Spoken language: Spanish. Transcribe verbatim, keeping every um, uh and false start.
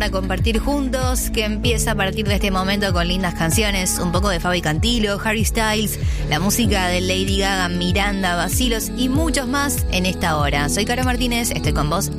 para compartir juntos, que empieza a partir de este momento con lindas canciones, un poco de Fabi Cantilo, Harry Styles, la música de Lady Gaga, Miranda, Vacilos y muchos más en esta hora. Soy Caro Martínez, estoy con vos